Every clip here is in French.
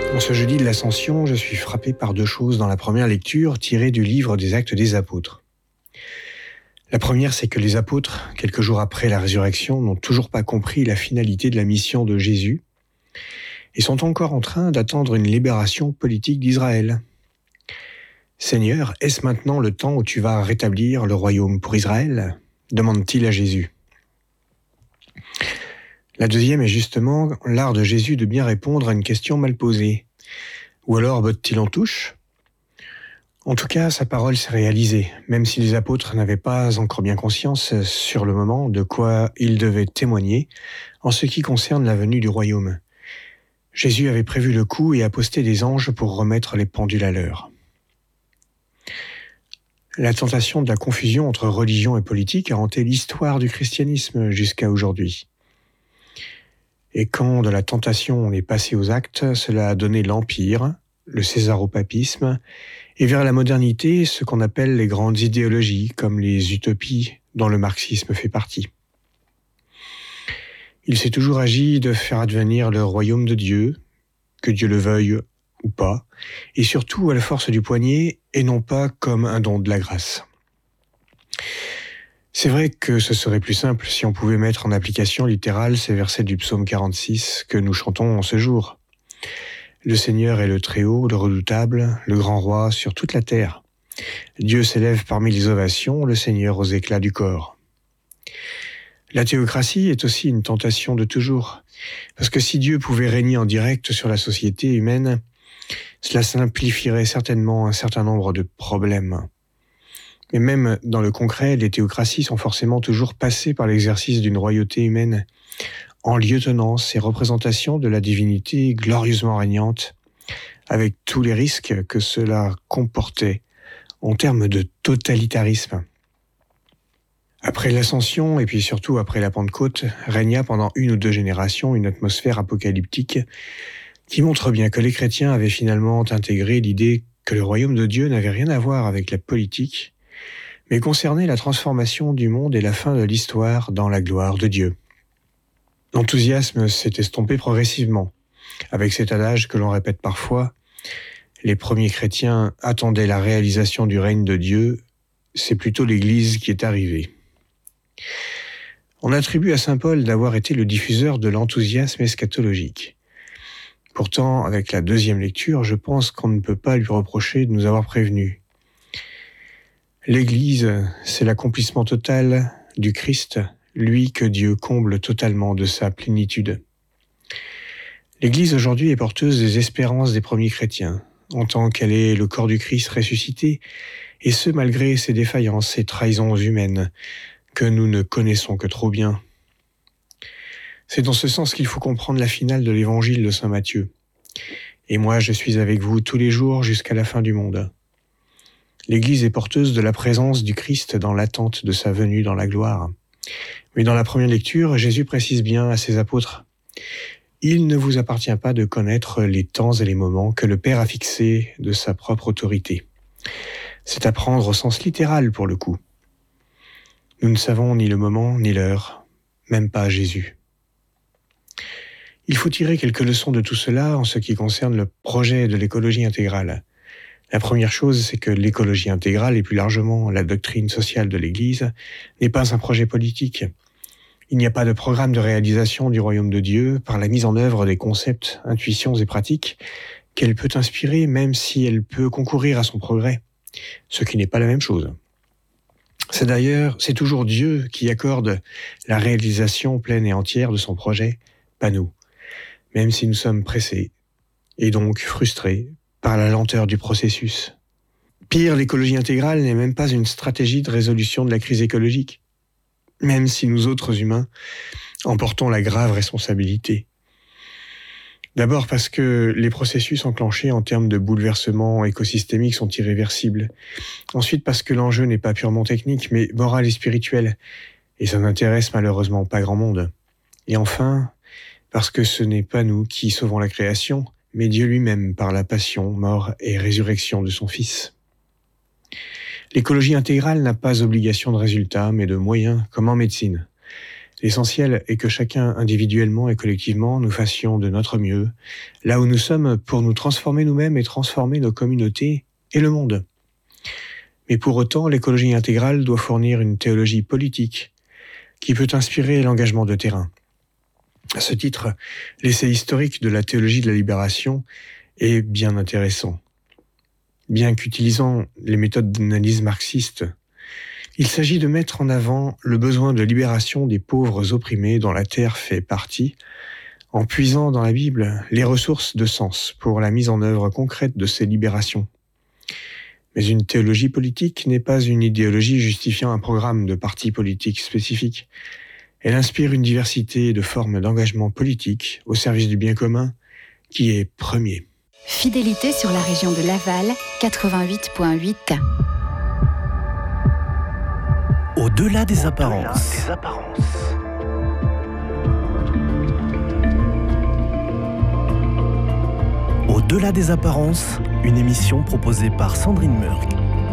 En ce jeudi de l'Ascension, je suis frappé par deux choses dans la première lecture tirée du livre des Actes des Apôtres. La première, c'est que les apôtres, quelques jours après la résurrection, n'ont toujours pas compris la finalité de la mission de Jésus et sont encore en train d'attendre une libération politique d'Israël. Seigneur, est-ce maintenant le temps où tu vas rétablir le royaume pour Israël ? Demande-t-il à Jésus. La deuxième est justement l'art de Jésus de bien répondre à une question mal posée. Ou alors botte-t-il en touche ? En tout cas, sa parole s'est réalisée, même si les apôtres n'avaient pas encore bien conscience sur le moment de quoi ils devaient témoigner en ce qui concerne la venue du royaume. Jésus avait prévu le coup et a posté des anges pour remettre les pendules à l'heure. La tentation de la confusion entre religion et politique a hanté l'histoire du christianisme jusqu'à aujourd'hui. Et quand de la tentation on est passé aux actes, cela a donné l'Empire, le césaropapisme, et vers la modernité, ce qu'on appelle les grandes idéologies, comme les utopies dont le marxisme fait partie. Il s'est toujours agi de faire advenir le royaume de Dieu, que Dieu le veuille ou pas, et surtout à la force du poignet, et non pas comme un don de la grâce. C'est vrai que ce serait plus simple si on pouvait mettre en application littérale ces versets du psaume 46 que nous chantons en ce jour. Le Seigneur est le Très-Haut, le Redoutable, le Grand Roi sur toute la terre. Dieu s'élève parmi les ovations, le Seigneur aux éclats du corps. La théocratie est aussi une tentation de toujours, parce que si Dieu pouvait régner en direct sur la société humaine, cela simplifierait certainement un certain nombre de problèmes. Mais même dans le concret, les théocraties sont forcément toujours passées par l'exercice d'une royauté humaine, en lieutenance et représentation de la divinité glorieusement régnante, avec tous les risques que cela comportait en termes de totalitarisme. Après l'Ascension, et puis surtout après la Pentecôte, régna pendant 1 ou 2 générations une atmosphère apocalyptique qui montre bien que les chrétiens avaient finalement intégré l'idée que le royaume de Dieu n'avait rien à voir avec la politique, mais concernait la transformation du monde et la fin de l'histoire dans la gloire de Dieu. L'enthousiasme s'est estompé progressivement, avec cet adage que l'on répète parfois, les premiers chrétiens attendaient la réalisation du règne de Dieu, c'est plutôt l'Église qui est arrivée. On attribue à saint Paul d'avoir été le diffuseur de l'enthousiasme eschatologique. Pourtant, avec la deuxième lecture, je pense qu'on ne peut pas lui reprocher de nous avoir prévenus. L'Église, c'est l'accomplissement total du Christ, lui que Dieu comble totalement de sa plénitude. L'Église aujourd'hui est porteuse des espérances des premiers chrétiens, en tant qu'elle est le corps du Christ ressuscité, et ce malgré ses défaillances et trahisons humaines que nous ne connaissons que trop bien. C'est dans ce sens qu'il faut comprendre la finale de l'évangile de saint Matthieu. Et moi, je suis avec vous tous les jours jusqu'à la fin du monde. L'Église est porteuse de la présence du Christ dans l'attente de sa venue dans la gloire. Mais dans la première lecture, Jésus précise bien à ses apôtres « Il ne vous appartient pas de connaître les temps et les moments que le Père a fixés de sa propre autorité. » C'est à prendre au sens littéral pour le coup. Nous ne savons ni le moment ni l'heure, même pas Jésus. Il faut tirer quelques leçons de tout cela en ce qui concerne le projet de l'écologie intégrale. La première chose, c'est que l'écologie intégrale et plus largement la doctrine sociale de l'Église n'est pas un projet politique. Il n'y a pas de programme de réalisation du royaume de Dieu par la mise en œuvre des concepts, intuitions et pratiques qu'elle peut inspirer même si elle peut concourir à son progrès, ce qui n'est pas la même chose. C'est toujours Dieu qui accorde la réalisation pleine et entière de son projet, pas nous, même si nous sommes pressés et donc frustrés par la lenteur du processus. Pire, l'écologie intégrale n'est même pas une stratégie de résolution de la crise écologique, même si nous autres humains en portons la grave responsabilité. D'abord parce que les processus enclenchés en termes de bouleversement écosystémique sont irréversibles. Ensuite parce que l'enjeu n'est pas purement technique, mais moral et spirituel, et ça n'intéresse malheureusement pas grand monde. Et enfin, parce que ce n'est pas nous qui sauvons la création, mais Dieu lui-même par la passion, mort et résurrection de son Fils. L'écologie intégrale n'a pas obligation de résultat, mais de moyens, comme en médecine. L'essentiel est que chacun, individuellement et collectivement, nous fassions de notre mieux, là où nous sommes, pour nous transformer nous-mêmes et transformer nos communautés et le monde. Mais pour autant, l'écologie intégrale doit fournir une théologie politique qui peut inspirer l'engagement de terrain. À ce titre, l'essai historique de la théologie de la libération est bien intéressant. Bien qu'utilisant les méthodes d'analyse marxiste, il s'agit de mettre en avant le besoin de libération des pauvres opprimés dont la terre fait partie, en puisant dans la Bible les ressources de sens pour la mise en œuvre concrète de ces libérations. Mais une théologie politique n'est pas une idéologie justifiant un programme de parti politique spécifique. Elle inspire une diversité de formes d'engagement politique au service du bien commun qui est premier. Fidélité sur la région de Laval, 88.8. Au-delà des apparences. Au-delà des apparences, une émission proposée par Sandrine Murg.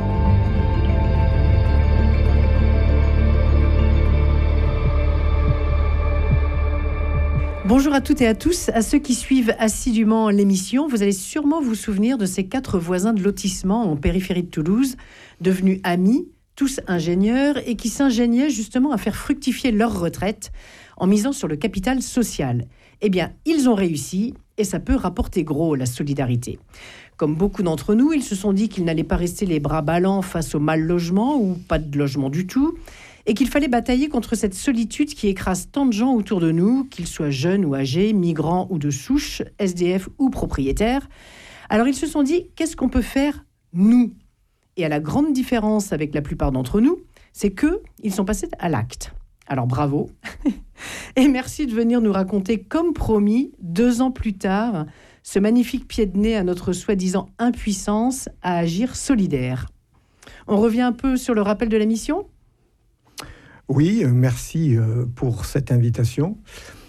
Bonjour à toutes et à tous. À ceux qui suivent assidûment l'émission, vous allez sûrement vous souvenir de ces 4 voisins de lotissement en périphérie de Toulouse, devenus amis, tous ingénieurs, et qui s'ingéniaient justement à faire fructifier leur retraite en misant sur le capital social. Eh bien, ils ont réussi, et ça peut rapporter gros, la solidarité. Comme beaucoup d'entre nous, ils se sont dit qu'ils n'allaient pas rester les bras ballants face au mal logement, ou pas de logement du tout, et qu'il fallait batailler contre cette solitude qui écrase tant de gens autour de nous, qu'ils soient jeunes ou âgés, migrants ou de souche, SDF ou propriétaires. Alors ils se sont dit, qu'est-ce qu'on peut faire, nous ? Et à la grande différence avec la plupart d'entre nous, c'est qu'ils sont passés à l'acte. Alors bravo, et merci de venir nous raconter, comme promis, 2 ans plus tard, ce magnifique pied de nez à notre soi-disant impuissance à agir solidaire. On revient un peu sur le rappel de la mission ? Oui, merci pour cette invitation.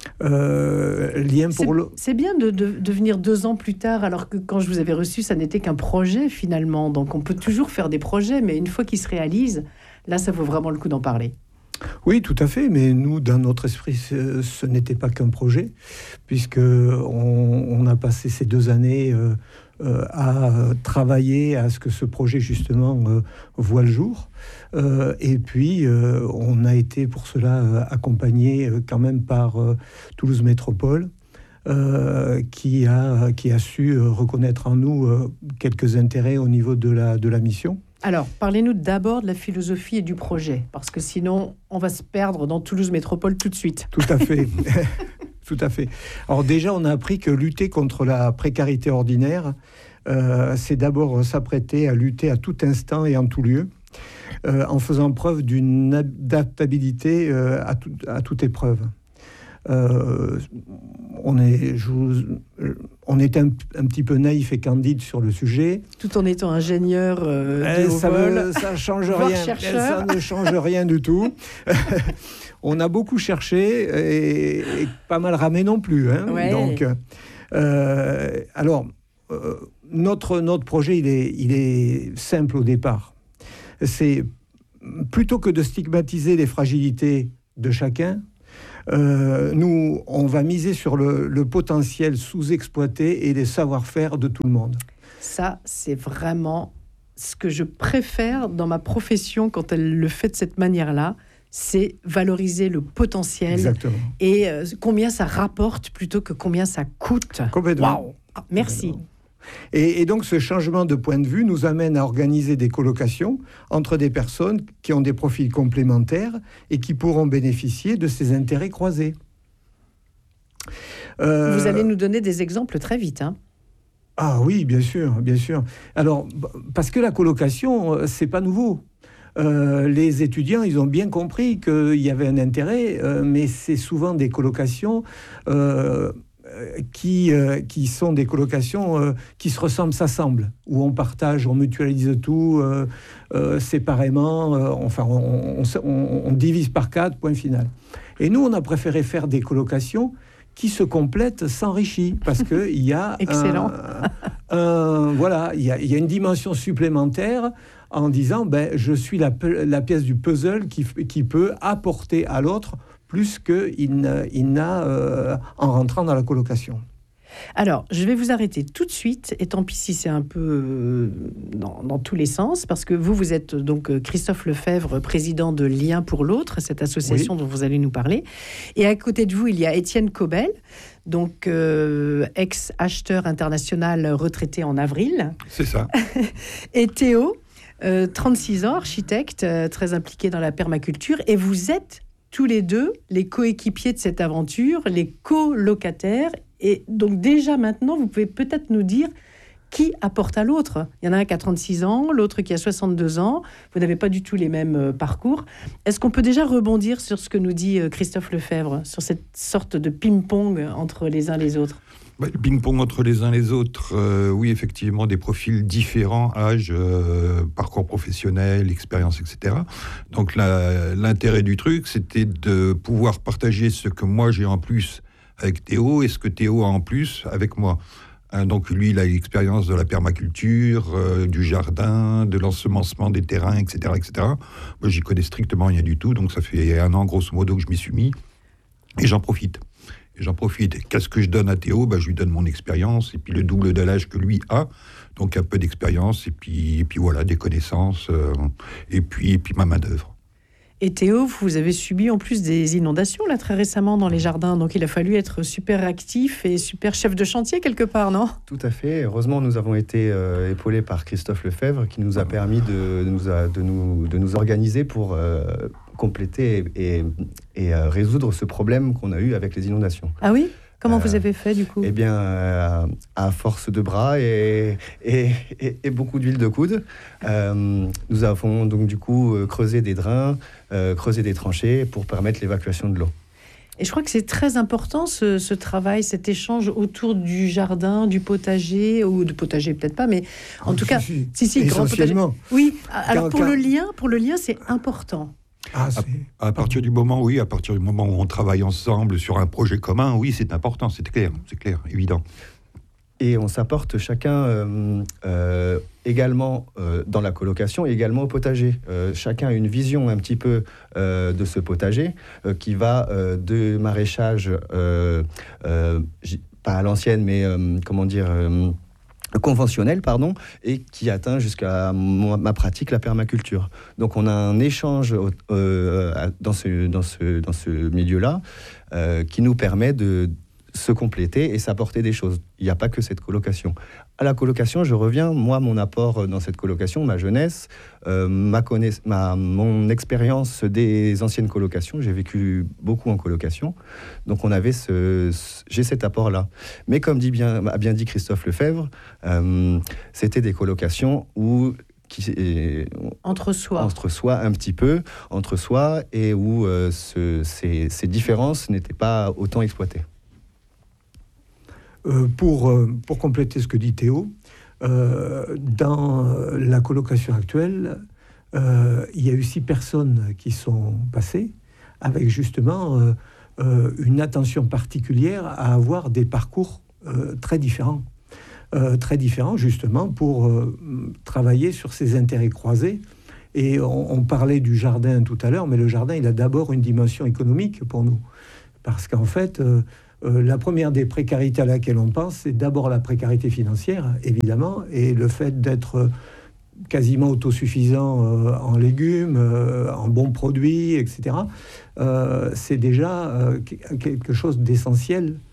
C'est bien de venir 2 ans plus tard, alors que quand je vous avais reçu, ça n'était qu'un projet finalement. Donc on peut toujours faire des projets, mais une fois qu'ils se réalisent, là, ça vaut vraiment le coup d'en parler. Oui, tout à fait, mais nous, dans notre esprit, ce n'était pas qu'un projet, puisqu'on a passé ces 2 années à travailler à ce que ce projet, justement, voit le jour. Et puis, on a été pour cela accompagné quand même par Toulouse Métropole, qui a su reconnaître en nous quelques intérêts au niveau de la mission. Alors, parlez-nous d'abord de la philosophie et du projet, parce que sinon, on va se perdre dans Toulouse Métropole tout de suite. Tout à fait. Tout à fait. Alors déjà, on a appris que lutter contre la précarité ordinaire, c'est d'abord s'apprêter à lutter à tout instant et en tout lieu, en faisant preuve d'une adaptabilité à toute épreuve. On était un petit peu naïf et candide sur le sujet. Tout en étant ingénieur de haut vol, ça change rien. Ça ne change rien du tout. On a beaucoup cherché et pas mal ramé non plus. Hein. Ouais. Donc, notre projet, il est simple au départ. C'est plutôt que de stigmatiser les fragilités de chacun, nous, on va miser sur le potentiel sous-exploité et les savoir-faire de tout le monde. Ça, c'est vraiment ce que je préfère dans ma profession quand elle le fait de cette manière-là, c'est valoriser le potentiel. Exactement. Et combien ça rapporte plutôt que combien ça coûte. Complètement. Wow. Merci. Complètement. Et donc, ce changement de point de vue nous amène à organiser des colocations entre des personnes qui ont des profils complémentaires et qui pourront bénéficier de ces intérêts croisés. Vous allez nous donner des exemples très vite, hein ? Ah oui, bien sûr, bien sûr. Alors, parce que la colocation, c'est pas nouveau. Les étudiants, ils ont bien compris qu'il y avait un intérêt, mais c'est souvent des colocations qui sont des colocations qui se ressemblent, s'assemblent, où on partage, on mutualise tout séparément, on divise par 4, point final. Et nous, on a préféré faire des colocations qui se complètent, s'enrichissent, parce qu'il y a excellent. Il y a une dimension supplémentaire en disant, je suis la pièce du puzzle qui peut apporter à l'autre plus qu'il n'a en rentrant dans la colocation. Alors, je vais vous arrêter tout de suite, et tant pis si c'est un peu dans tous les sens, parce que vous êtes donc Christophe Lefebvre, président de Lien pour l'autre, cette association dont vous allez nous parler. Et à côté de vous, il y a Étienne Cobel, donc ex-acheteur international retraité en avril. C'est ça. Et Théo, 36 ans, architecte, très impliqué dans la permaculture. Et vous êtes tous les deux les coéquipiers de cette aventure, les colocataires. Et donc déjà maintenant, vous pouvez peut-être nous dire qui apporte à l'autre. Il y en a un qui a 36 ans, l'autre qui a 62 ans. Vous n'avez pas du tout les mêmes parcours. Est-ce qu'on peut déjà rebondir sur ce que nous dit Christophe Lefebvre, sur cette sorte de ping-pong entre les uns et les autres ? Le ping-pong entre les uns et les autres, oui, effectivement, des profils différents, âge, parcours professionnel, expérience, etc. Donc l'intérêt du truc, c'était de pouvoir partager ce que moi j'ai en plus avec Théo et ce que Théo a en plus avec moi. Donc lui, il a l'expérience de la permaculture, du jardin, de l'ensemencement des terrains, etc., etc. Moi, j'y connais strictement rien du tout, donc ça fait 1 an, grosso modo, que je m'y suis mis, et j'en profite. Qu'est-ce que je donne à Théo ? Je lui donne mon expérience, et puis le double de l'âge que lui a, donc un peu d'expérience, et puis voilà, des connaissances, et puis ma main-d'œuvre. Et Théo, vous avez subi en plus des inondations là très récemment dans les jardins, donc il a fallu être super actif et super chef de chantier quelque part, non ? Tout à fait. Heureusement, nous avons été épaulés par Christophe Lefebvre qui nous a permis de nous organiser pour compléter et résoudre ce problème qu'on a eu avec les inondations. Ah oui ? Comment vous avez fait du coup ? Eh bien, à force de bras et beaucoup d'huile de coude, nous avons donc du coup creusé des drains, creusé des tranchées pour permettre l'évacuation de l'eau. Et je crois que c'est très important ce travail, cet échange autour du jardin, du potager, ou de potager peut-être pas, mais en tout cas, si, grand potager. Oui, alors pour le lien, c'est important. À partir du moment où on travaille ensemble sur un projet commun, oui, c'est important, c'est clair, évident. Et on s'apporte chacun également dans la colocation et également au potager. Chacun a une vision un petit peu de ce potager qui va de maraîchage, pas à l'ancienne, mais conventionnel, et qui atteint jusqu'à ma pratique, la permaculture. Donc on a un échange dans ce milieu-là qui nous permet de se compléter et s'apporter des choses. Il n'y a pas que cette colocation. À la colocation, je reviens, moi, mon apport dans cette colocation, ma jeunesse, mon expérience des anciennes colocations, j'ai vécu beaucoup en colocation, donc j'ai cet apport-là. Mais comme a bien dit Christophe Lefebvre, c'était des colocations où entre soi un petit peu, et où ces différences n'étaient pas autant exploitées. Pour compléter ce que dit Théo, dans la colocation actuelle, il y a eu 6 personnes qui sont passées avec justement une attention particulière à avoir des parcours très différents justement pour travailler sur ces intérêts croisés. Et on parlait du jardin tout à l'heure, mais le jardin, il a d'abord une dimension économique pour nous. Parce qu'en fait, la première des précarités à laquelle on pense, c'est d'abord la précarité financière, évidemment, et le fait d'être quasiment autosuffisant en légumes, en bons produits, etc. C'est déjà quelque chose d'essentiel